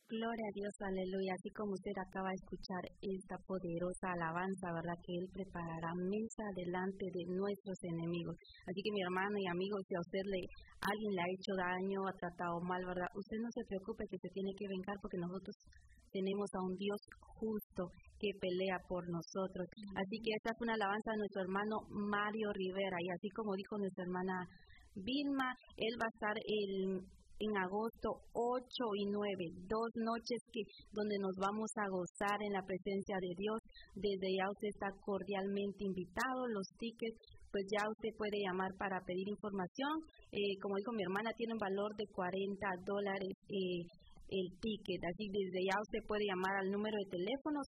Gloria a Dios, aleluya. Así como usted acaba de escuchar esta poderosa alabanza, ¿verdad? Que Él preparará mesa delante de nuestros enemigos. Así que mi hermano y amigo, si a usted alguien le ha hecho daño, ha tratado mal, ¿verdad? Usted no se preocupe que se tiene que vengar porque nosotros tenemos a un Dios justo que pelea por nosotros. Así que esta es una alabanza de nuestro hermano Mario Rivera. Y así como dijo nuestra hermana Vilma, él va a estar en agosto 8 y 9, 2 noches donde nos vamos a gozar en la presencia de Dios. Desde ya usted está cordialmente invitado. Los tickets, pues ya usted puede llamar para pedir información. Como dijo mi hermana, tiene un valor de $40 el ticket. Así desde ya usted puede llamar al número de teléfono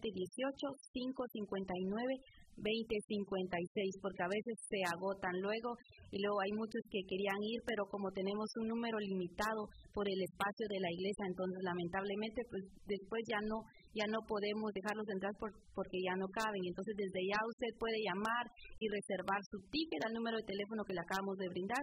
718-559-2056, porque a veces se agotan luego y luego hay muchos que querían ir, pero como tenemos un número limitado por el espacio de la iglesia, entonces lamentablemente pues después ya no podemos dejarlos entrar porque ya no caben. Entonces desde ya usted puede llamar y reservar su ticket al número de teléfono que le acabamos de brindar,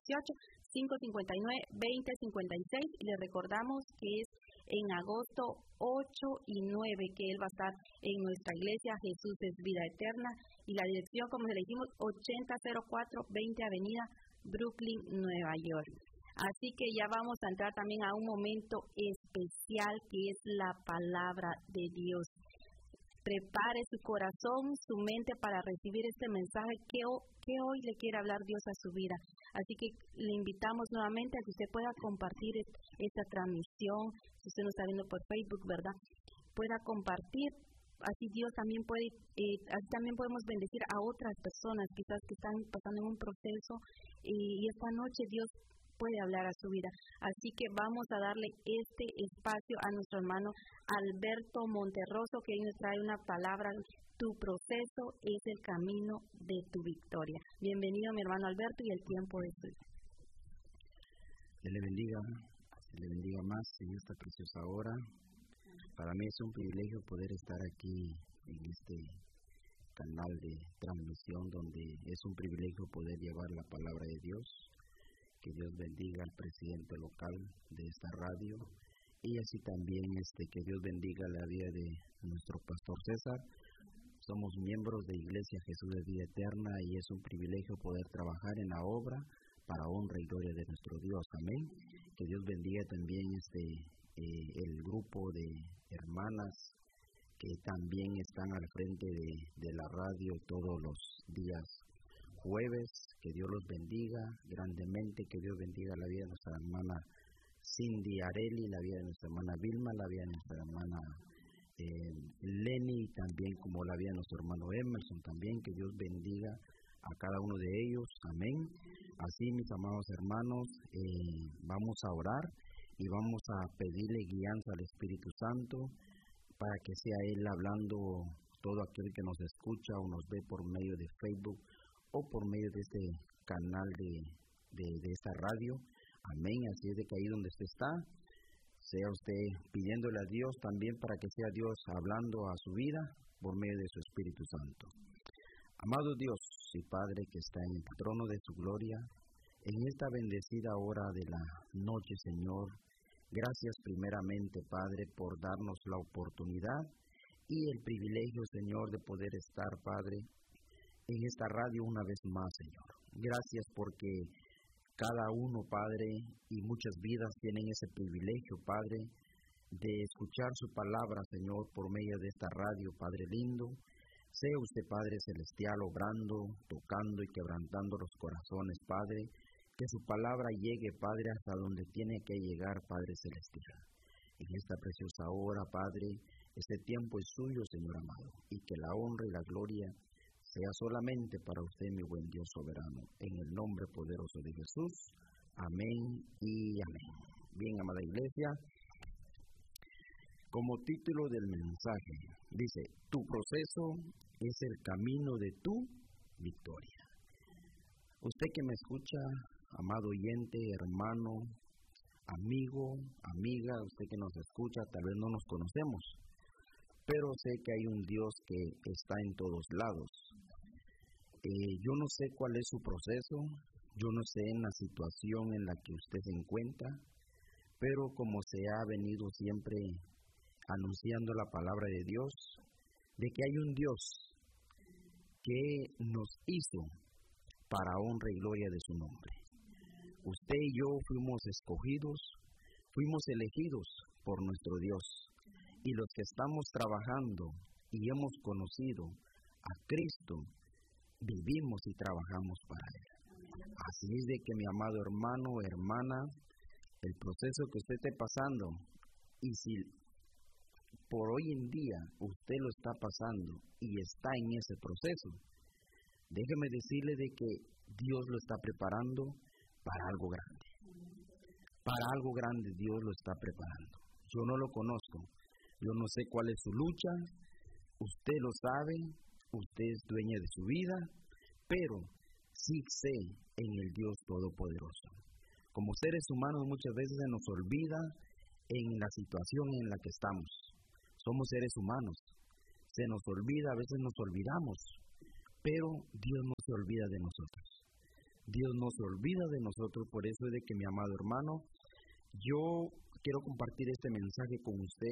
718-559-2056, y le recordamos que es en agosto 8 y 9 que él va a estar en nuestra iglesia Jesús es Vida Eterna, y la dirección, como se le dijimos, 8004 20 Avenida Brooklyn, Nueva York. Así que ya vamos a entrar también a un momento especial que es la palabra de Dios. Prepare su corazón, su mente para recibir este mensaje que hoy le quiere hablar Dios a su vida. Así que le invitamos nuevamente a que usted pueda compartir esta transmisión. Si usted nos está viendo por Facebook, ¿verdad? Pueda compartir. Así Dios también así también podemos bendecir a otras personas quizás que están pasando en un proceso, y esta noche Dios puede hablar a su vida. Así que vamos a darle este espacio a nuestro hermano Alberto Monterroso, que hoy nos trae una palabra: tu proceso es el camino de tu victoria. Bienvenido, mi hermano Alberto, y el tiempo es tuyo. Dios le bendiga más en esta preciosa hora. Para mí es un privilegio poder estar aquí en este canal de transmisión, donde es un privilegio poder llevar la palabra de Dios. Que Dios bendiga al presidente local de esta radio, y así también que Dios bendiga la vida de nuestro pastor César. Somos miembros de Iglesia Jesús de Vida Eterna y es un privilegio poder trabajar en la obra para honra y gloria de nuestro Dios. Amén. Que Dios bendiga también el grupo de hermanas que también están al frente de la radio todos los días jueves. Que Dios los bendiga grandemente, que Dios bendiga la vida de nuestra hermana Cindy Areli, la vida de nuestra hermana Vilma, la vida de nuestra hermana Lenny, y también como la vida de nuestro hermano Emerson también. Que Dios bendiga a cada uno de ellos. Amén. Así, mis amados hermanos, vamos a orar y vamos a pedirle guianza al Espíritu Santo para que sea Él hablando todo aquel que nos escucha o nos ve por medio de Facebook o por medio de este canal de esta radio. Amén. Así es de que ahí donde usted está, sea usted pidiéndole a Dios también para que sea Dios hablando a su vida por medio de su Espíritu Santo. Amado Dios y Padre que está en el trono de su gloria, en esta bendecida hora de la noche, Señor, gracias primeramente, Padre, por darnos la oportunidad y el privilegio, Señor, de poder estar, Padre, en esta radio una vez más, Señor. Gracias porque cada uno, Padre, y muchas vidas tienen ese privilegio, Padre, de escuchar su palabra, Señor, por medio de esta radio, Padre lindo. Sea usted, Padre celestial, obrando, tocando y quebrantando los corazones, Padre. Que su palabra llegue, Padre, hasta donde tiene que llegar, Padre celestial. En esta preciosa hora, Padre, este tiempo es suyo, Señor amado, y que la honra y la gloria sea solamente para usted, mi buen Dios soberano, en el nombre poderoso de Jesús. Amén y amén. Bien, amada iglesia, como título del mensaje, dice: tu proceso es el camino de tu victoria. Usted que me escucha, amado oyente, hermano, amigo, amiga, usted que nos escucha, tal vez no nos conocemos, pero sé que hay un Dios que está en todos lados. Yo no sé cuál es su proceso, yo no sé en la situación en la que usted se encuentra, pero como se ha venido siempre anunciando la palabra de Dios, de que hay un Dios que nos hizo para honra y gloria de su nombre. Usted y yo fuimos escogidos, fuimos elegidos por nuestro Dios, y los que estamos trabajando y hemos conocido a Cristo, vivimos y trabajamos para Él. Así es de que, mi amado hermano o hermana, el proceso que usted esté pasando, y si por hoy en día usted lo está pasando y está en ese proceso, déjeme decirle de que Dios lo está preparando para algo grande. Para algo grande Dios lo está preparando. Yo no lo conozco, yo no sé cuál es su lucha, usted lo sabe, usted es dueña de su vida, pero sí sé en el Dios Todopoderoso. Como seres humanos muchas veces se nos olvida en la situación en la que estamos. Somos seres humanos, se nos olvida, a veces nos olvidamos, pero Dios no se olvida de nosotros. Dios no se olvida de nosotros, por eso es de que, mi amado hermano, yo quiero compartir este mensaje con usted.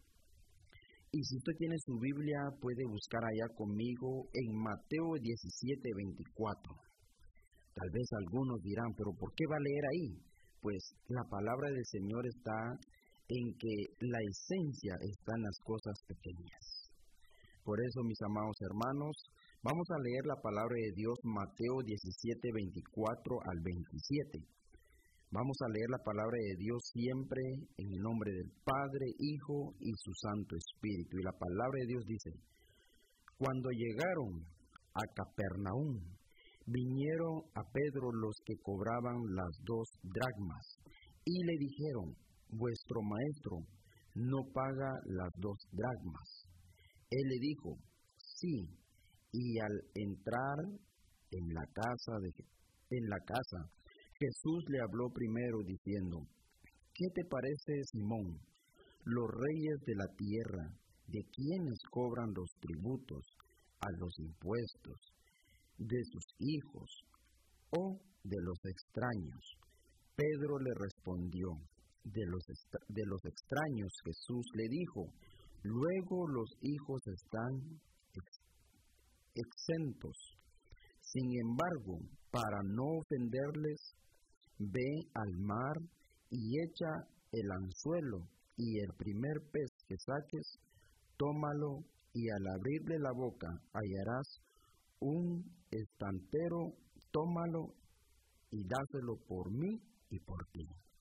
Y si usted tiene su Biblia, puede buscar allá conmigo en Mateo 17:24. Tal vez algunos dirán, pero ¿por qué va a leer ahí? Pues la palabra del Señor está en que la esencia está en las cosas pequeñas. Por eso, mis amados hermanos, vamos a leer la palabra de Dios, Mateo 17:24 al 27. Vamos a leer la palabra de Dios siempre en el nombre del Padre, Hijo y su Santo Espíritu. Y la palabra de Dios dice: cuando llegaron a Capernaum, vinieron a Pedro los que cobraban las 2 dracmas, y le dijeron: vuestro maestro no paga las 2 dracmas. Él le dijo: sí. Y al entrar en la casa, Jesús le habló primero diciendo: ¿qué te parece, Simón? Los reyes de la tierra, ¿de quiénes cobran los tributos a los impuestos? ¿De sus hijos o de los extraños? Pedro le respondió: de los extraños. Jesús le dijo: luego los hijos están exentos. Sin embargo, para no ofenderles, ve al mar y echa el anzuelo, y el primer pez que saques, tómalo, y al abrirle la boca hallarás un estantero, tómalo y dáselo por mí y por ti.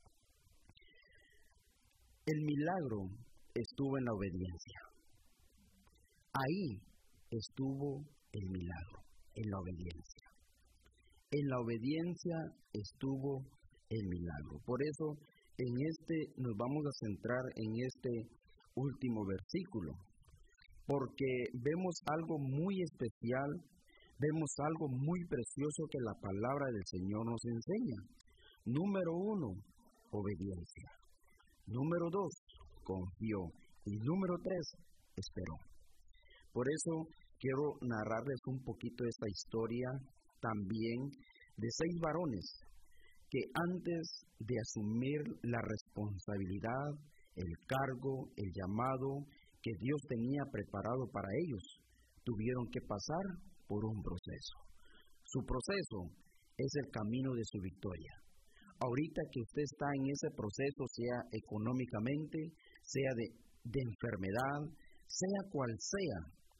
El milagro estuvo en la obediencia. Ahí estuvo el milagro, en la obediencia. En la obediencia estuvo el milagro. Por eso nos vamos a centrar en este último versículo, porque vemos algo muy especial, vemos algo muy precioso que la palabra del Señor nos enseña. Número 1, obediencia. Número 2, confió. Y número 3, esperó. Por eso quiero narrarles un poquito esta historia también de 6 varones que antes de asumir la responsabilidad, el cargo, el llamado que Dios tenía preparado para ellos, tuvieron que pasar por un proceso. Su proceso es el camino de su victoria. Ahorita que usted está en ese proceso, sea económicamente, sea de enfermedad, sea cual sea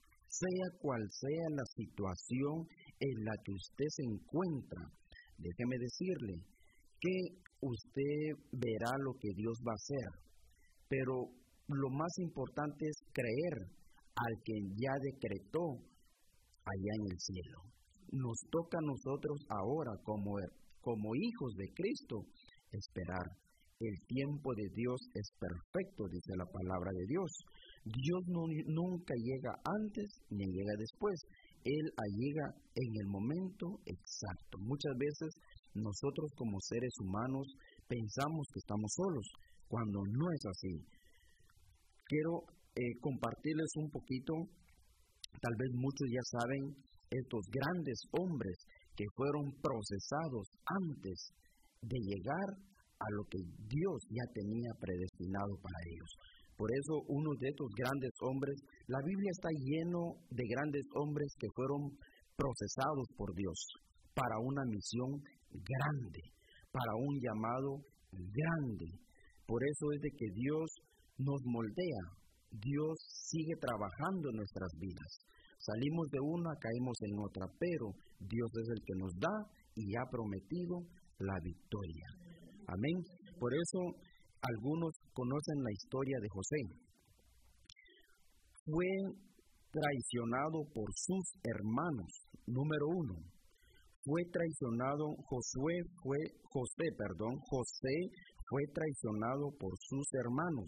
la situación en la que usted se encuentra, déjeme decirle que usted verá lo que Dios va a hacer, pero lo más importante es creer al que ya decretó allá en el cielo. Nos toca a nosotros ahora como hijos de Cristo esperar. El tiempo de Dios es perfecto, dice la palabra de Dios. Dios nunca llega antes ni llega después. Él llega en el momento exacto. Muchas veces nosotros como seres humanos pensamos que estamos solos, cuando no es así. Quiero compartirles un poquito, tal vez muchos ya saben, estos grandes hombres que fueron procesados antes de llegar a lo que Dios ya tenía predestinado para ellos. Por eso uno de estos grandes hombres, la Biblia está lleno de grandes hombres que fueron procesados por Dios para una misión grande, para un llamado grande. Por eso es de que Dios nos moldea, Dios sigue trabajando en nuestras vidas. Salimos de una, caemos en otra, pero Dios es el que nos da y ha prometido la victoria. Amén. Por eso algunos conocen la historia de José. Fue traicionado por sus hermanos. Número 1. Fue traicionado, José fue traicionado por sus hermanos,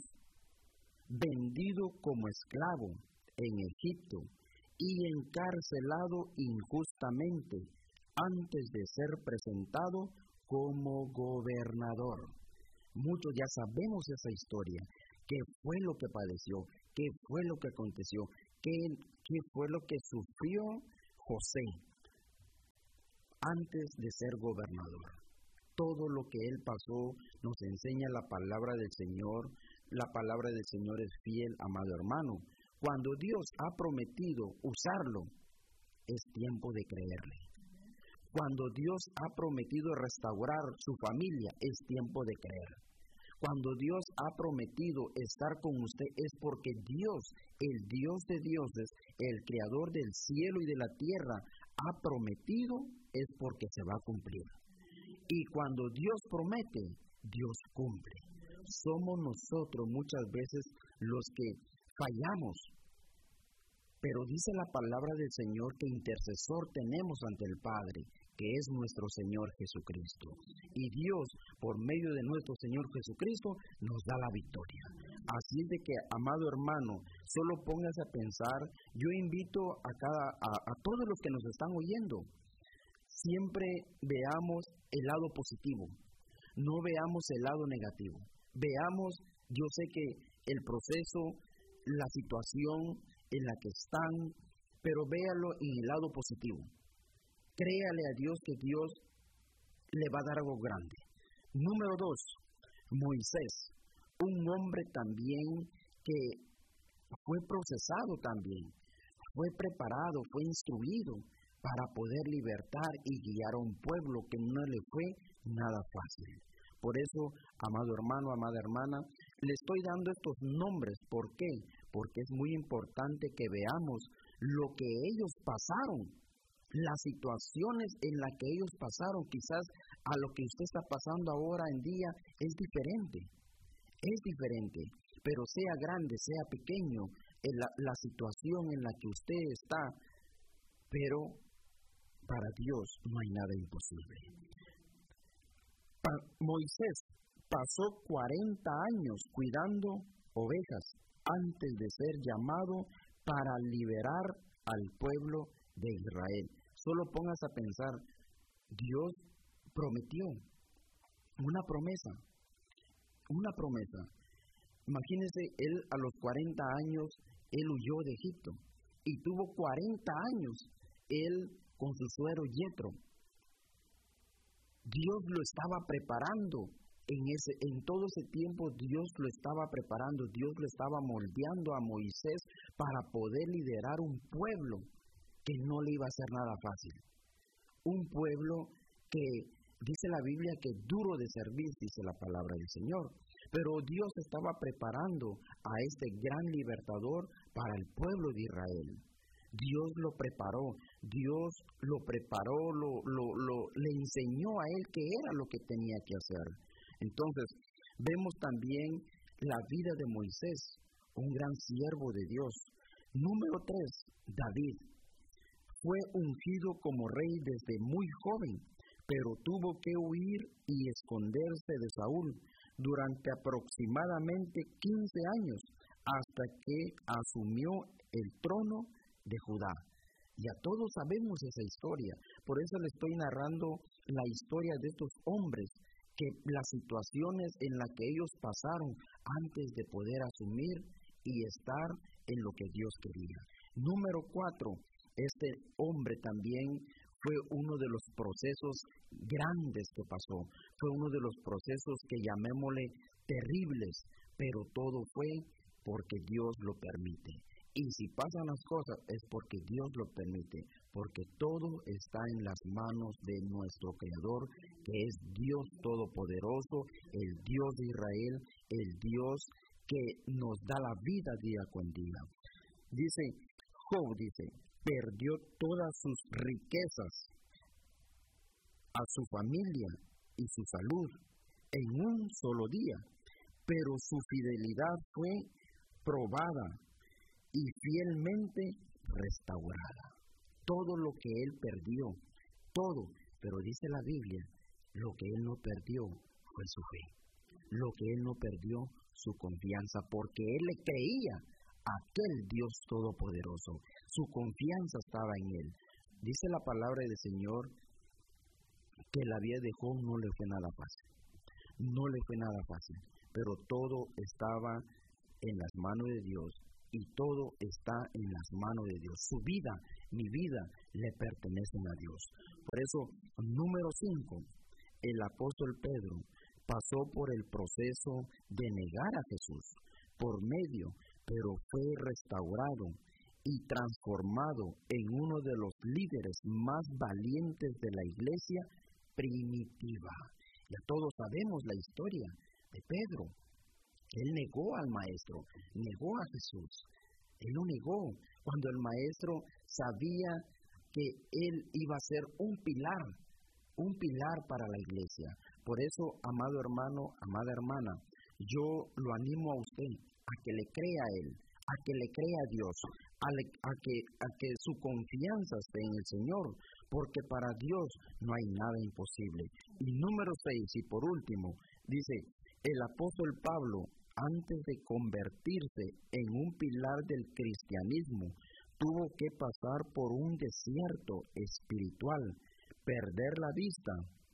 vendido como esclavo en Egipto y encarcelado injustamente antes de ser presentado como gobernador. Muchos ya sabemos esa historia, qué fue lo que padeció, qué fue lo que aconteció, qué fue lo que sufrió José antes de ser gobernador. Todo lo que él pasó nos enseña la palabra del Señor. La palabra del Señor es fiel, amado hermano. Cuando Dios ha prometido usarlo, es tiempo de creerle. Cuando Dios ha prometido restaurar su familia, es tiempo de creer. Cuando Dios ha prometido estar con usted, es porque Dios, el Dios de dioses, el creador del cielo y de la tierra, ha prometido, es porque se va a cumplir. Y cuando Dios promete, Dios cumple. Somos nosotros muchas veces los que fallamos. Pero dice la palabra del Señor que intercesor tenemos ante el Padre, que es nuestro Señor Jesucristo. Y Dios, por medio de nuestro Señor Jesucristo, nos da la victoria. Así es de que, amado hermano, solo póngase a pensar. Yo invito a todos los que nos están oyendo, siempre veamos el lado positivo, no veamos el lado negativo. Veamos, yo sé que el proceso, la situación en la que están, pero véalo en el lado positivo. Créale a Dios que Dios le va a dar algo grande. Número 2, Moisés, un hombre también que fue procesado también, fue preparado, fue instruido para poder libertar y guiar a un pueblo que no le fue nada fácil. Por eso, amado hermano, amada hermana, le estoy dando estos nombres. ¿Por qué? Porque es muy importante que veamos lo que ellos pasaron, las situaciones en las que ellos pasaron. Quizás a lo que usted está pasando ahora en día es diferente, pero sea grande, sea pequeño, la situación en la que usted está, pero para Dios no hay nada imposible. Moisés pasó 40 años cuidando ovejas antes de ser llamado para liberar al pueblo de Israel. Solo póngase a pensar, Dios prometió una promesa. Imagínese, él a los 40 años, él huyó de Egipto y tuvo 40 años, él con su suegro Yetro. Dios lo estaba preparando, en todo ese tiempo Dios lo estaba preparando, Dios lo estaba moldeando a Moisés para poder liderar un pueblo que no le iba a ser nada fácil. Un pueblo que, dice la Biblia, que duro de servir, dice la palabra del Señor. Pero Dios estaba preparando a este gran libertador para el pueblo de Israel. Dios lo preparó, le enseñó a él qué era lo que tenía que hacer. Entonces, vemos también la vida de Moisés, un gran siervo de Dios. Número 3, David. Fue ungido como rey desde muy joven, pero tuvo que huir y esconderse de Saúl durante aproximadamente 15 años, hasta que asumió el trono de Judá. Ya todos sabemos esa historia, por eso le estoy narrando la historia de estos hombres, que las situaciones en las que ellos pasaron antes de poder asumir y estar en lo que Dios quería. Número 4, este hombre también fue uno de los procesos grandes que pasó, fue uno de los procesos que llamémosle terribles, pero todo fue porque Dios lo permite. Y si pasan las cosas es porque Dios lo permite, porque todo está en las manos de nuestro Creador, que es Dios Todopoderoso, el Dios de Israel, el Dios que nos da la vida día con día. Dice, Job perdió todas sus riquezas, a su familia y su salud en un solo día, pero su fidelidad fue probada y fielmente restaurada. Todo lo que él perdió, todo, pero dice la Biblia, lo que él no perdió fue su fe. Lo que él no perdió, su confianza, porque él le creía a aquel Dios Todopoderoso. Su confianza estaba en él. Dice la palabra del Señor que la vida de Job no le fue nada fácil. No le fue nada fácil, pero todo estaba en las manos de Dios. Y todo está en las manos de Dios. Su vida, mi vida, le pertenecen a Dios. Por eso, número 5, el apóstol Pedro pasó por el proceso de negar a Jesús por medio, pero fue restaurado y transformado en uno de los líderes más valientes de la iglesia primitiva. Ya todos sabemos la historia de Pedro. Él negó al maestro, negó a Jesús. Él lo negó cuando el maestro sabía que él iba a ser un pilar para la iglesia. Por eso, amado hermano, amada hermana, yo lo animo a usted a que le crea a él, a que le crea a Dios, a que su confianza esté en el Señor, porque para Dios no hay nada imposible. Y número 6, y por último, dice, el apóstol Pablo, antes de convertirse en un pilar del cristianismo, tuvo que pasar por un desierto espiritual, perder la vista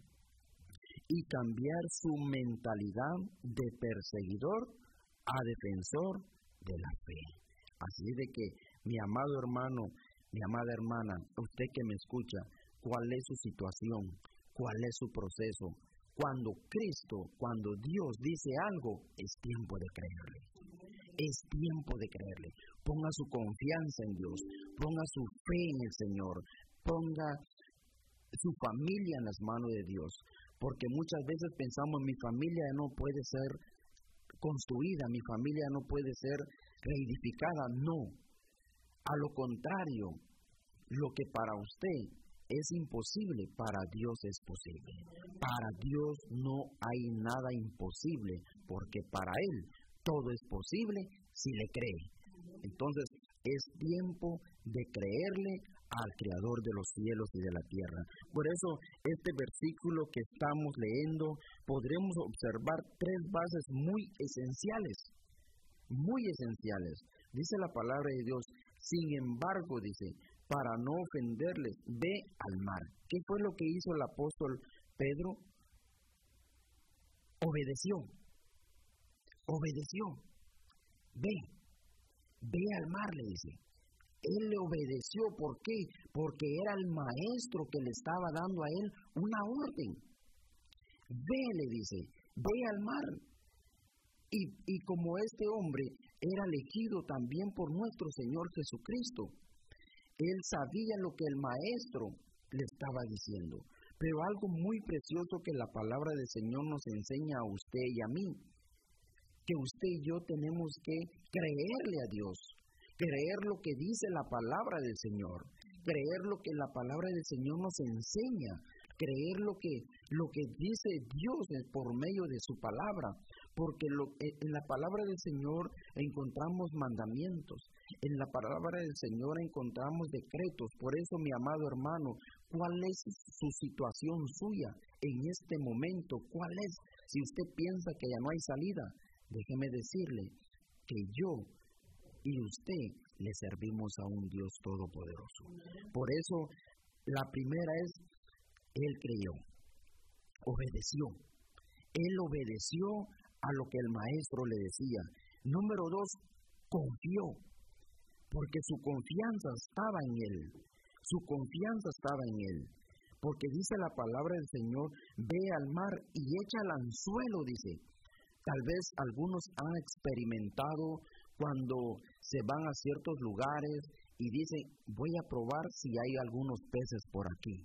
y cambiar su mentalidad de perseguidor a defensor de la fe. Así de que, mi amado hermano, mi amada hermana, usted que me escucha, ¿cuál es su situación? ¿Cuál es su proceso? Cuando Dios dice algo, es tiempo de creerle. Es tiempo de creerle. Ponga su confianza en Dios, ponga su fe en el Señor, ponga su familia en las manos de Dios. Porque muchas veces pensamos, mi familia no puede ser construida, mi familia no puede ser reedificada. No. A lo contrario, lo que para usted es imposible, para Dios es posible. Para Dios no hay nada imposible, porque para Él todo es posible si le cree. Entonces, es tiempo de creerle al Creador de los cielos y de la tierra. Por eso, este versículo que estamos leyendo, podremos observar 3 bases muy esenciales. Muy esenciales. Dice la palabra de Dios, sin embargo, dice, para no ofenderles, ve al mar. ¿Qué fue lo que hizo el apóstol Pedro? Obedeció. Ve al mar, le dice. Él le obedeció, ¿por qué? Porque era el maestro que le estaba dando a él una orden. Ve, le dice, ve al mar. Y como este hombre era elegido también por nuestro Señor Jesucristo, él sabía lo que el maestro le estaba diciendo. Pero algo muy precioso que la palabra del Señor nos enseña a usted y a mí, que usted y yo tenemos que creerle a Dios, creer lo que dice la palabra del Señor, creer lo que la palabra del Señor nos enseña, creer lo que dice Dios por medio de su palabra, porque en la palabra del Señor encontramos mandamientos, en la palabra del Señor encontramos decretos. Por eso, mi amado hermano, ¿cuál es su situación suya en este momento? ¿Cuál es? Si usted piensa que ya no hay salida, déjeme decirle que yo y usted le servimos a un Dios todopoderoso. Por eso, la primera es, él creyó, obedeció. Él obedeció a lo que el maestro le decía. Número 2, confió, porque su confianza estaba en él. Su confianza estaba en Él. Porque dice la palabra del Señor, ve al mar y echa el anzuelo, dice. Tal vez algunos han experimentado cuando se van a ciertos lugares y dicen, voy a probar si hay algunos peces por aquí.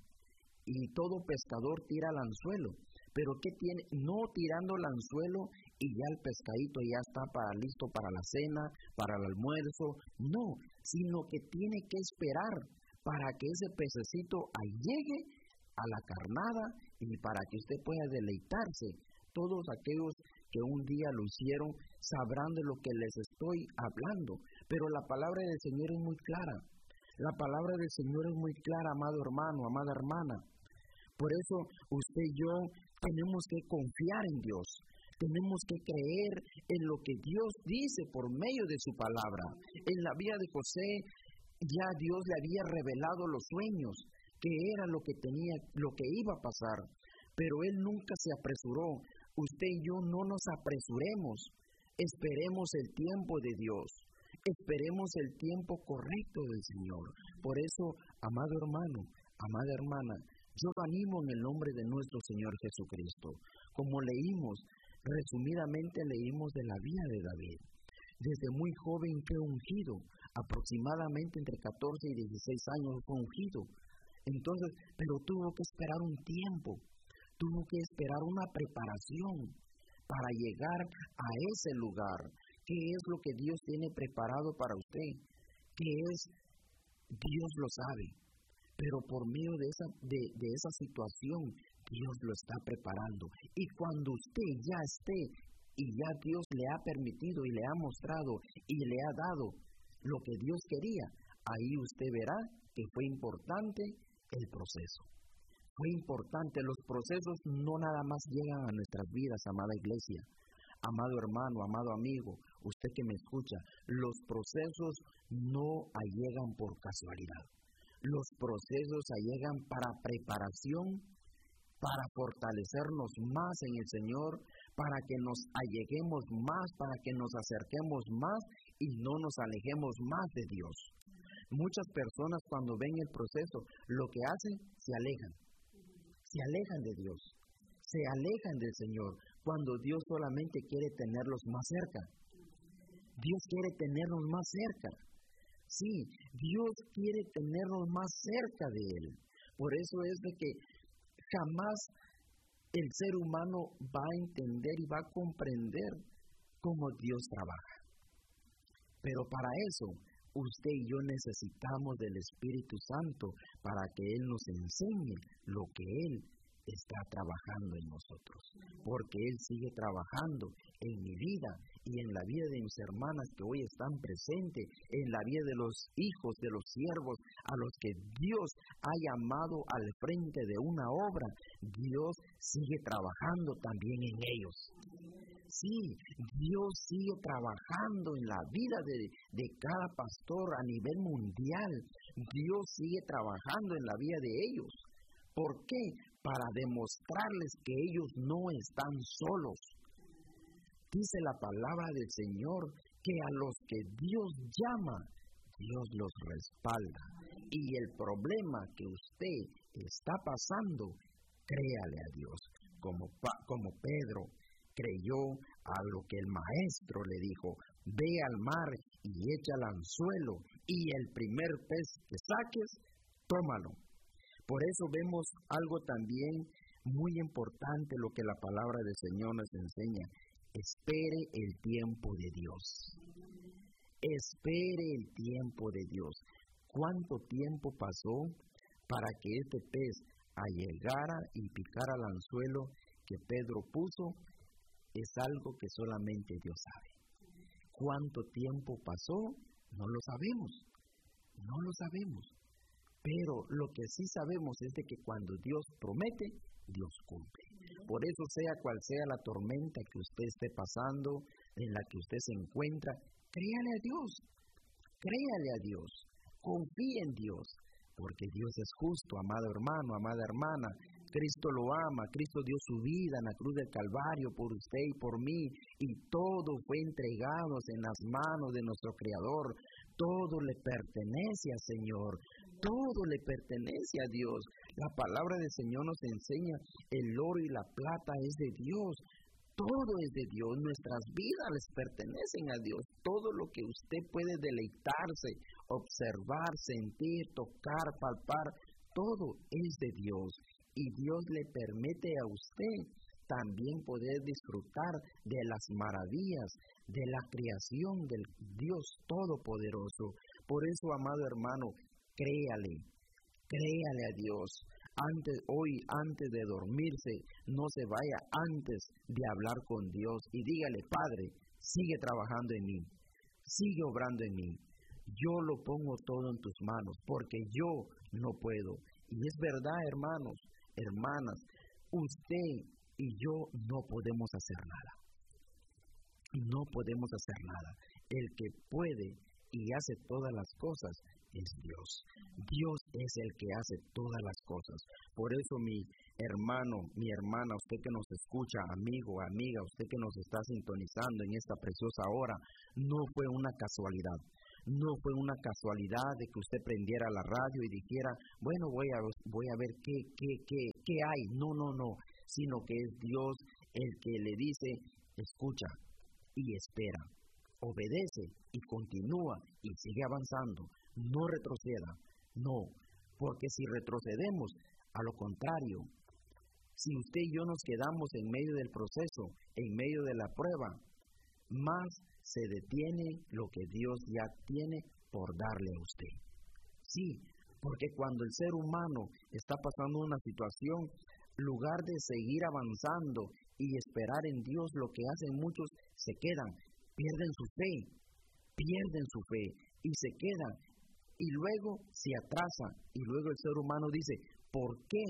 Y todo pescador tira el anzuelo. Pero ¿qué tiene? No tirando el anzuelo y ya el pescadito ya está listo para la cena, para el almuerzo. No, sino que tiene que esperar para que ese pececito llegue a la carnada y para que usted pueda deleitarse. Todos aquellos que un día lo hicieron sabrán de lo que les estoy hablando. Pero la palabra del Señor es muy clara. La palabra del Señor es muy clara, amado hermano, amada hermana. Por eso usted y yo tenemos que confiar en Dios. Tenemos que creer en lo que Dios dice por medio de su palabra. En la vida de José ya Dios le había revelado los sueños, que era lo que iba a pasar. Pero él nunca se apresuró. Usted y yo no nos apresuremos. Esperemos el tiempo de Dios. Esperemos el tiempo correcto del Señor. Por eso, amado hermano, amada hermana, yo lo animo en el nombre de nuestro Señor Jesucristo. Como resumidamente leímos de la vida de David. Desde muy joven fue ungido, aproximadamente entre 14 y 16 años fue ungido. Entonces, pero tuvo que esperar un tiempo, tuvo que esperar una preparación para llegar a ese lugar. ¿Qué es lo que Dios tiene preparado para usted? ¿Qué es? Dios lo sabe. Pero por medio de esa situación, Dios lo está preparando. Y cuando usted ya esté, y ya Dios le ha permitido y le ha mostrado y le ha dado lo que Dios quería, ahí usted verá que fue importante el proceso. Fue importante. Los procesos no nada más llegan a nuestras vidas, amada iglesia. Amado hermano, amado amigo, usted que me escucha, los procesos no llegan por casualidad. Los procesos llegan para preparación, para fortalecernos más en el Señor, para que nos alleguemos más, para que nos acerquemos más y no nos alejemos más de Dios. Muchas personas cuando ven el proceso, lo que hacen, se alejan de Dios, se alejan del Señor, cuando Dios solamente quiere tenerlos más cerca. Dios quiere tenernos más cerca. Sí, Dios quiere tenernos más cerca de Él. Por eso es de que jamás el ser humano va a entender y va a comprender cómo Dios trabaja. Pero para eso, usted y yo necesitamos del Espíritu Santo para que Él nos enseñe lo que Él está trabajando en nosotros. Porque Él sigue trabajando en mi vida y en la vida de mis hermanas que hoy están presentes, en la vida de los hijos, de los siervos, a los que Dios ha llamado al frente de una obra. Dios sigue trabajando también en ellos. Sí, Dios sigue trabajando en la vida de cada pastor a nivel mundial. Dios sigue trabajando en la vida de ellos. ¿Por qué? Para demostrarles que ellos no están solos. Dice la palabra del Señor que a los que Dios llama, Dios los respalda. Y el problema que usted está pasando, créale a Dios. Como Pedro creyó a lo que el maestro le dijo, ve al mar y echa el anzuelo y el primer pez que saques, tómalo. Por eso vemos algo también muy importante, lo que la palabra del Señor nos enseña. Espere el tiempo de Dios. Espere el tiempo de Dios. ¿Cuánto tiempo pasó para que este pez llegara y picara el anzuelo que Pedro puso? Es algo que solamente Dios sabe. ¿Cuánto tiempo pasó? No lo sabemos. No lo sabemos. Pero lo que sí sabemos es de que cuando Dios promete, Dios cumple. Por eso, sea cual sea la tormenta que usted esté pasando, en la que usted se encuentra, créale a Dios. Créale a Dios. Confíe en Dios. Porque Dios es justo, amado hermano, amada hermana. Cristo lo ama, Cristo dio su vida en la cruz del Calvario por usted y por mí, y todo fue entregado en las manos de nuestro Creador. Todo le pertenece al Señor, todo le pertenece a Dios. La palabra del Señor nos enseña, el oro y la plata es de Dios. Todo es de Dios, nuestras vidas les pertenecen a Dios. Todo lo que usted puede deleitarse, observar, sentir, tocar, palpar, todo es de Dios. Y Dios le permite a usted también poder disfrutar de las maravillas de la creación del Dios Todopoderoso. Por eso, amado hermano, créale a Dios. Antes de dormirse, no se vaya antes de hablar con Dios y dígale: Padre, sigue trabajando en mí, sigue obrando en mí. Yo lo pongo todo en tus manos, porque yo no puedo. Y es verdad, hermanos, hermanas, usted y yo no podemos hacer nada. No podemos hacer nada. El que puede y hace todas las cosas es Dios. Dios es el que hace todas las cosas. Por eso, mi hermano, mi hermana, usted que nos escucha, amigo, amiga, usted que nos está sintonizando en esta preciosa hora, no fue una casualidad. No fue una casualidad de que usted prendiera la radio y dijera: bueno, voy a ver qué hay. No, sino que es Dios el que le dice: escucha y espera, obedece y continúa y sigue avanzando. No retroceda, no, porque si retrocedemos, a lo contrario, si usted y yo nos quedamos en medio del proceso, en medio de la prueba, más se detiene lo que Dios ya tiene por darle a usted. Sí, porque cuando el ser humano está pasando una situación, en lugar de seguir avanzando y esperar en Dios, lo que hacen muchos, se quedan, pierden su fe y se quedan, y luego se atrasa, y luego el ser humano dice: ¿por qué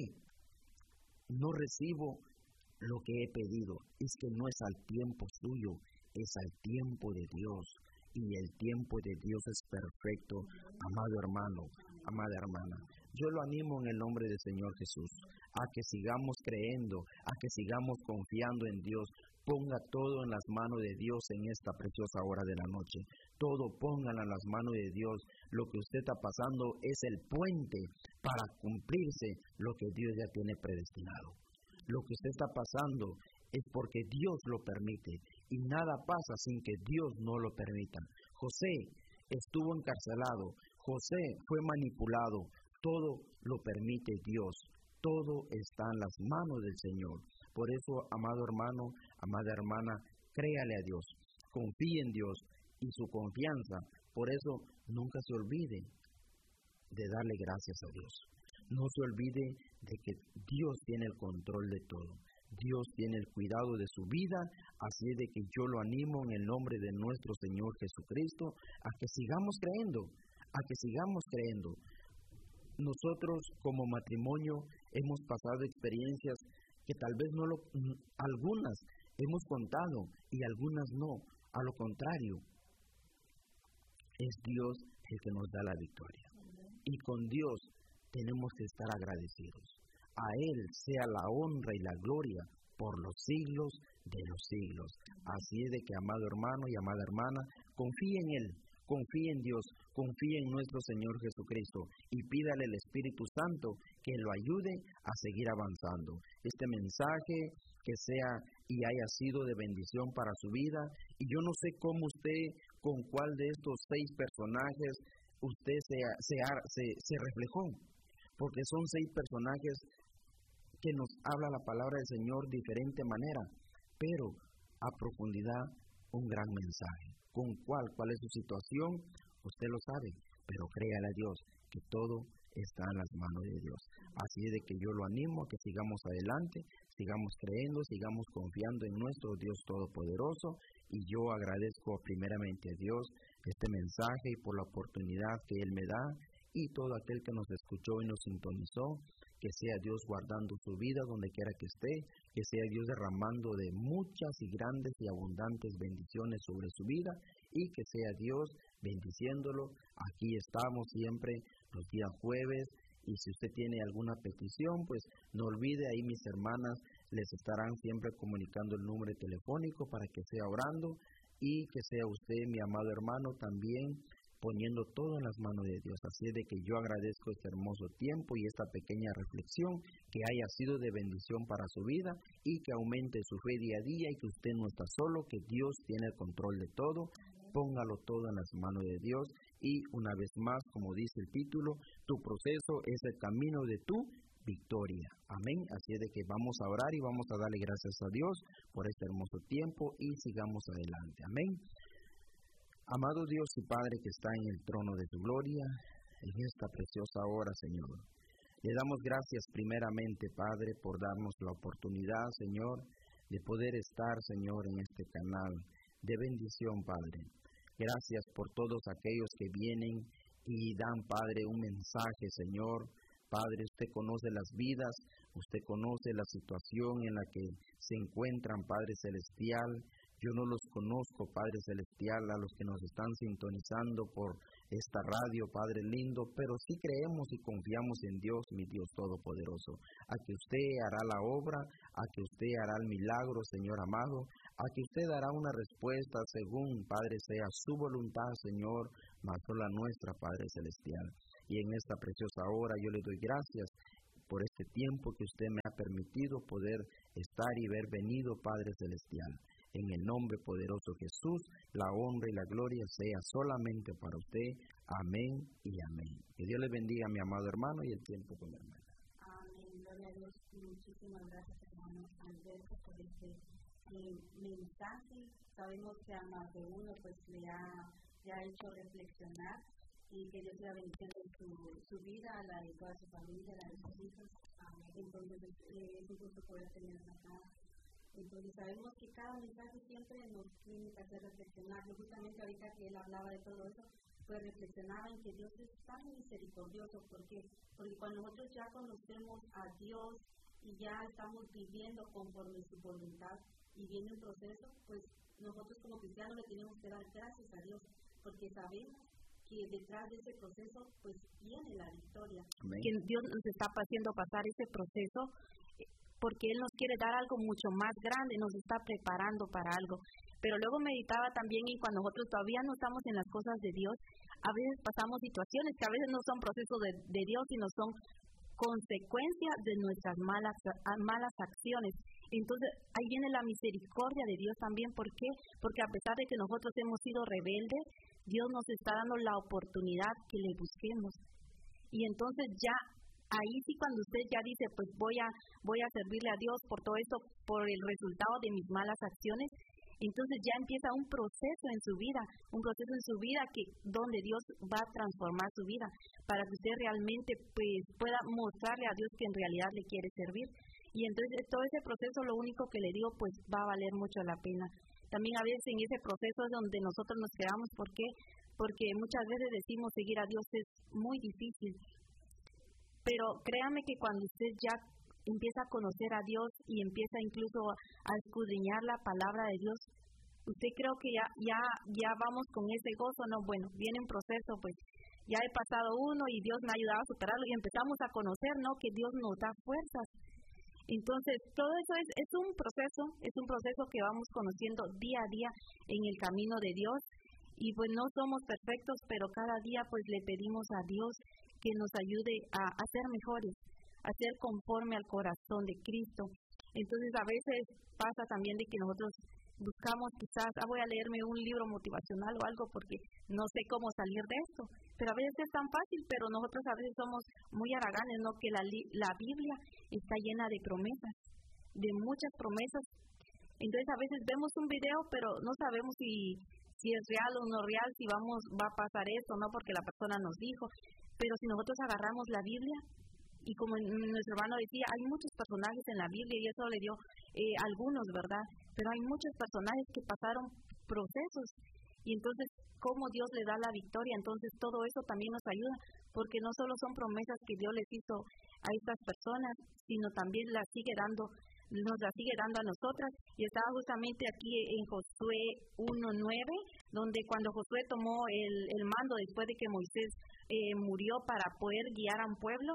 no recibo lo que he pedido? Es que no es al tiempo suyo, es al tiempo de Dios, y el tiempo de Dios es perfecto. Amado hermano, amada hermana, yo lo animo en el nombre del Señor Jesús, a que sigamos creyendo, a que sigamos confiando en Dios. Ponga todo en las manos de Dios en esta preciosa hora de la noche. Todo póngalo en las manos de Dios. Lo que usted está pasando es el puente para cumplirse lo que Dios ya tiene predestinado. Lo que usted está pasando es porque Dios lo permite, y nada pasa sin que Dios no lo permita. José estuvo encarcelado, José fue manipulado, todo lo permite Dios, todo está en las manos del Señor. Por eso, amado hermano, amada hermana, créale a Dios, confíe en Dios y su confianza. Por eso, nunca se olvide de darle gracias a Dios. No se olvide de que Dios tiene el control de todo. Dios tiene el cuidado de su vida, así de que yo lo animo en el nombre de nuestro Señor Jesucristo a que sigamos creyendo. Nosotros como matrimonio hemos pasado experiencias que tal vez algunas hemos contado y algunas no. A lo contrario, es Dios el que nos da la victoria. Y con Dios tenemos que estar agradecidos. A Él sea la honra y la gloria por los siglos de los siglos. Así es de que, amado hermano y amada hermana, confíe en Él, confíe en Dios, confíe en nuestro Señor Jesucristo y pídale al Espíritu Santo que lo ayude a seguir avanzando. Este mensaje que sea y haya sido de bendición para su vida, y yo no sé cómo usted, con cuál de estos 6 personajes usted se reflejó, porque son 6 personajes que nos habla la palabra del Señor de diferente manera, pero a profundidad un gran mensaje. ¿Cuál es su situación? Usted lo sabe, pero créale a Dios que todo está en las manos de Dios. Así es de que yo lo animo a que sigamos adelante, sigamos creyendo, sigamos confiando en nuestro Dios Todopoderoso, y yo agradezco primeramente a Dios este mensaje y por la oportunidad que Él me da, y todo aquel que nos escuchó y nos sintonizó. Que sea Dios guardando su vida donde quiera que esté, que sea Dios derramando de muchas y grandes y abundantes bendiciones sobre su vida, y que sea Dios bendiciéndolo. Aquí estamos siempre los días jueves, Y si usted tiene alguna petición, pues no olvide, ahí mis hermanas les estarán siempre comunicando el número telefónico para que sea orando y que sea usted, mi amado hermano, también poniendo todo en las manos de Dios. Así es de que yo agradezco este hermoso tiempo y esta pequeña reflexión, que haya sido de bendición para su vida y que aumente su fe día a día y que usted no está solo, que Dios tiene el control de todo. Póngalo todo en las manos de Dios y una vez más, como dice el título, tu proceso es el camino de tu victoria. Amén. Así es de que vamos a orar y vamos a darle gracias a Dios por este hermoso tiempo y sigamos adelante. Amén. Amado Dios y Padre que está en el trono de tu gloria, en esta preciosa hora, Señor, le damos gracias primeramente, Padre, por darnos la oportunidad, Señor, de poder estar, Señor, en este canal de bendición, Padre. Gracias por todos aquellos que vienen y dan, Padre, un mensaje, Señor. Padre, usted conoce las vidas, usted conoce la situación en la que se encuentran, Padre Celestial. Yo no los conozco, Padre Celestial, a los que nos están sintonizando por esta radio, Padre lindo, pero sí creemos y confiamos en Dios, mi Dios Todopoderoso, a que usted hará la obra, a que usted hará el milagro, Señor amado, a que usted dará una respuesta según, Padre, sea su voluntad, Señor, más no la nuestra, Padre Celestial. Y en esta preciosa hora yo le doy gracias por este tiempo que usted me ha permitido poder estar y ver venido, Padre Celestial. En el nombre poderoso de Jesús, la honra y la gloria sea solamente para usted. Amén y amén. Que Dios le bendiga, mi amado hermano, y el tiempo con la hermana. Amén. Gloria a Dios. Muchísimas gracias, hermano Alberto, por este mensaje. Sabemos que a más de uno pues le ha hecho reflexionar y que Dios le ha bendecido su vida, la de toda su familia, la de sus hijos. Entonces es un gusto poder tenerla acá. Entonces sabemos que cada mensaje siempre nos tiene que hacer reflexionar. Yo justamente ahorita que él hablaba de todo eso, pues reflexionaba en que Dios es tan misericordioso. ¿Por qué? Porque cuando nosotros ya conocemos a Dios y ya estamos viviendo conforme su voluntad y viene un proceso, pues nosotros como cristianos le tenemos que dar gracias a Dios, porque sabemos que detrás de ese proceso pues viene la victoria. Amén. Que Dios nos está haciendo pasar ese proceso porque Él nos quiere dar algo mucho más grande, nos está preparando para algo. Pero luego meditaba también, y cuando nosotros todavía no estamos en las cosas de Dios, a veces pasamos situaciones que a veces no son procesos de Dios, sino son consecuencias de nuestras malas acciones. Entonces, ahí viene la misericordia de Dios también. ¿Por qué? Porque a pesar de que nosotros hemos sido rebeldes, Dios nos está dando la oportunidad que le busquemos. Y entonces ya ahí sí, cuando usted ya dice, pues voy a servirle a Dios por todo esto, por el resultado de mis malas acciones, entonces ya empieza un proceso en su vida que donde Dios va a transformar su vida, para que usted realmente pues pueda mostrarle a Dios que en realidad le quiere servir. Y entonces todo ese proceso, lo único que le digo, pues va a valer mucho la pena. También a veces en ese proceso es donde nosotros nos quedamos. ¿Por qué? Porque muchas veces decimos seguir a Dios es muy difícil. Pero créame que cuando usted ya empieza a conocer a Dios y empieza incluso a escudriñar la palabra de Dios, usted creo que ya vamos con ese gozo, ¿no? Bueno, viene un proceso, pues ya he pasado uno y Dios me ha ayudado a superarlo y empezamos a conocer, ¿no? Que Dios nos da fuerzas. Entonces, todo eso es un proceso que vamos conociendo día a día en el camino de Dios. Y pues no somos perfectos, pero cada día pues le pedimos a Dios que nos ayude a ser mejores, a ser conforme al corazón de Cristo. Entonces a veces pasa también de que nosotros buscamos quizás, voy a leerme un libro motivacional o algo porque no sé cómo salir de esto, pero a veces es tan fácil, pero nosotros a veces somos muy haraganes, ¿no? Que la Biblia está llena de promesas, de muchas promesas. Entonces a veces vemos un video, pero no sabemos si es real o no real, si va a pasar esto, ¿no? Porque la persona nos dijo. Pero si nosotros agarramos la Biblia, y como nuestro hermano decía, hay muchos personajes en la Biblia, y eso le dio algunos, ¿verdad? Pero hay muchos personajes que pasaron procesos, y entonces, ¿cómo Dios le da la victoria? Entonces, todo eso también nos ayuda, porque no solo son promesas que Dios les hizo a estas personas, sino también las sigue dando nos la sigue dando a nosotras. Y estaba justamente aquí en Josué 1:9, donde cuando Josué tomó el mando después de que Moisés murió para poder guiar a un pueblo,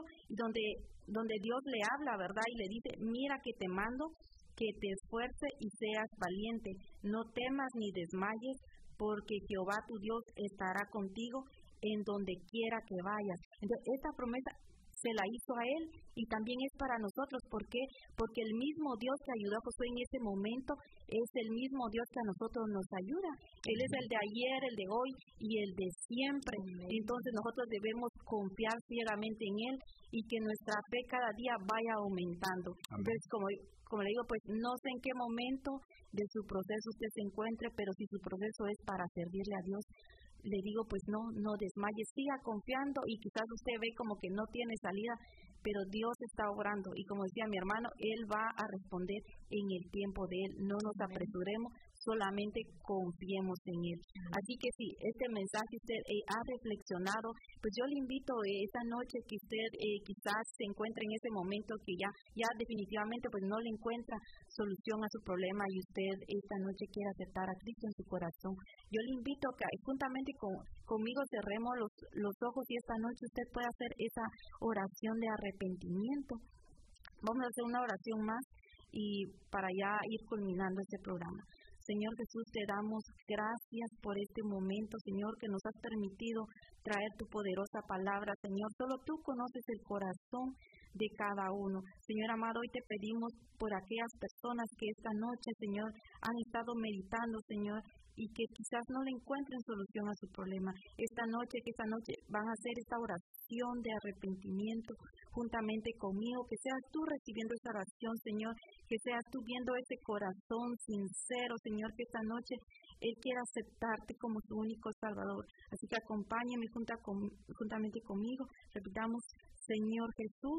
donde Dios le habla, ¿verdad? Y le dice, mira que te mando, que te esfuerces y seas valiente, no temas ni desmayes, porque Jehová tu Dios estará contigo en donde quiera que vayas. Entonces, esta promesa se la hizo a él y también es para nosotros. ¿Por qué? Porque el mismo Dios que ayudó a Josué en ese momento es el mismo Dios que a nosotros nos ayuda. Él es el de ayer, el de hoy y el de siempre. Entonces nosotros debemos confiar ciegamente en él y que nuestra fe cada día vaya aumentando. Entonces, como le digo, pues no sé en qué momento de su proceso usted se encuentre, pero si su proceso es para servirle a Dios, le digo, pues no desmaye, siga confiando, y quizás usted ve como que no tiene salida, pero Dios está obrando, y como decía mi hermano, Él va a responder en el tiempo de Él. No nos apresuremos, solamente confiemos en Él. Así que si este mensaje usted ha reflexionado, pues yo le invito esta noche que usted quizás se encuentre en ese momento que ya definitivamente pues no le encuentra solución a su problema, y usted esta noche quiere aceptar a Cristo en su corazón. Yo le invito a que juntamente conmigo cerremos los ojos, y esta noche usted puede hacer esa oración de arrepentimiento. Vamos a hacer una oración más y para ya ir culminando este programa. Señor Jesús, te damos gracias por este momento, Señor, que nos has permitido traer tu poderosa palabra, Señor. Solo tú conoces el corazón de cada uno. Señor amado, hoy te pedimos por aquellas personas que esta noche, Señor, han estado meditando, Señor, y que quizás no le encuentren solución a su problema. Que esta noche van a hacer esta oración de arrepentimiento juntamente conmigo, que seas tú recibiendo esta oración, Señor, que seas tú viendo ese corazón sincero, Señor, que esta noche Él quiera aceptarte como su único Salvador. Así que acompáñame juntamente conmigo, repitamos: Señor Jesús,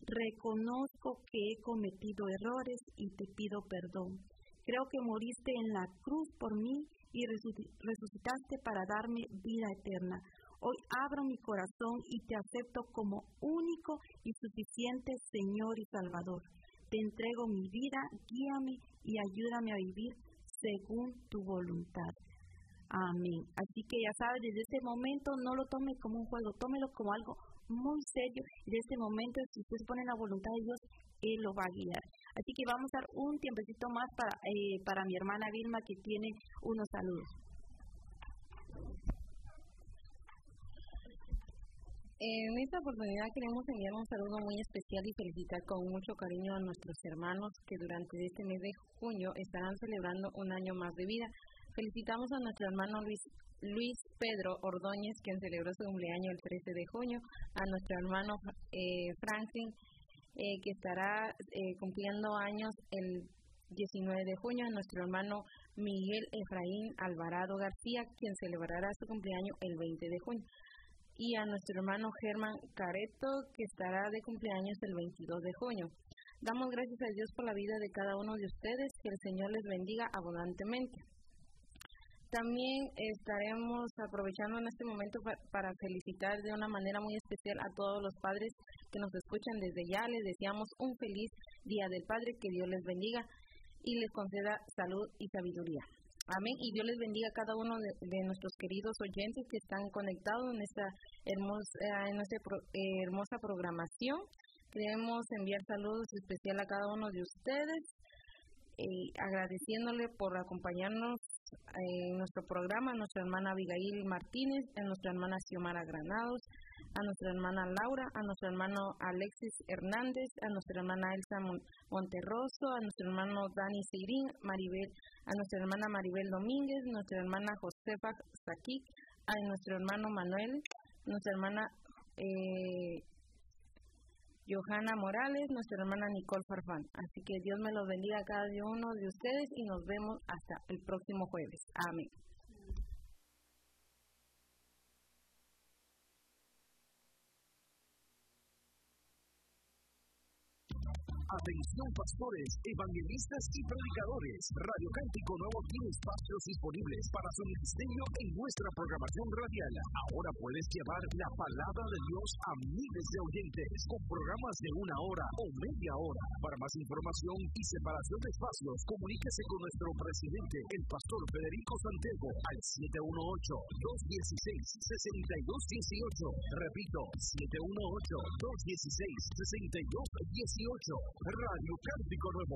reconozco que he cometido errores y te pido perdón. Creo que moriste en la cruz por mí y resucitaste para darme vida eterna. Hoy abro mi corazón y te acepto como único y suficiente Señor y Salvador. Te entrego mi vida, guíame y ayúdame a vivir según tu voluntad. Amén. Así que ya sabes, desde este momento no lo tome como un juego, tómelo como algo muy serio. Y desde este momento, si usted pone la voluntad de Dios, Él lo va a guiar. Así que vamos a dar un tiempecito más para mi hermana Vilma, que tiene unos saludos. En esta oportunidad queremos enviar un saludo muy especial y felicitar con mucho cariño a nuestros hermanos que durante este mes de junio estarán celebrando un año más de vida. Felicitamos a nuestro hermano Luis Pedro Ordóñez, quien celebró su cumpleaños el 13 de junio, a nuestro hermano Franklin, que estará cumpliendo años el 19 de junio, a nuestro hermano Miguel Efraín Alvarado García, quien celebrará su cumpleaños el 20 de junio, y a nuestro hermano Germán Careto, que estará de cumpleaños el 22 de junio. Damos gracias a Dios por la vida de cada uno de ustedes, que el Señor les bendiga abundantemente. También estaremos aprovechando en este momento para felicitar de una manera muy especial a todos los padres que nos escuchan desde ya. Les deseamos un feliz Día del Padre, que Dios les bendiga y les conceda salud y sabiduría. Amén. Y Dios les bendiga a cada uno de nuestros queridos oyentes que están conectados en esta hermosa programación. Queremos enviar saludos especiales a cada uno de ustedes, agradeciéndole por acompañarnos en nuestro programa, a nuestra hermana Abigail Martínez, a nuestra hermana Xiomara Granados, a nuestra hermana Laura, a nuestro hermano Alexis Hernández, a nuestra hermana Elsa Monterroso, a nuestro hermano Dani Seirín, a nuestra hermana Maribel Domínguez, nuestra hermana Josefa Saquic, a nuestro hermano Manuel, nuestra hermana Johanna Morales, nuestra hermana Nicole Farfán. Así que Dios me los bendiga a cada uno de ustedes y nos vemos hasta el próximo jueves. Amén. Atención pastores, evangelistas y predicadores. Radio Cántico Nuevo tiene espacios disponibles para su ministerio en nuestra programación radial. Ahora puedes llevar la palabra de Dios a miles de oyentes con programas de 1 hora o media hora. Para más información y separación de espacios, comuníquese con nuestro presidente, el pastor Federico Santiago, al 718-216-6218. Repito, 718-216-6218. Radio Cántico Nuevo,